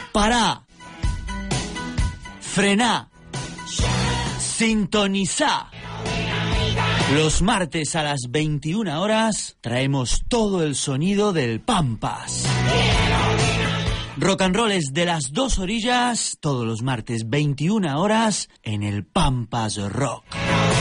Pará. Frená. Sintonizá. Los martes a las 21 horas traemos todo el sonido del Pampas. Rock and roll es de las dos orillas, todos los martes 21 horas en el Pampas Rock.